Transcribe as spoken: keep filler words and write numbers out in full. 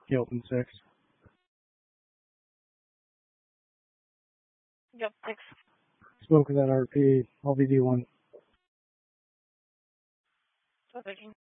The open six. Yep, thanks. Spoke with that R P. I'll be D one. So thinking.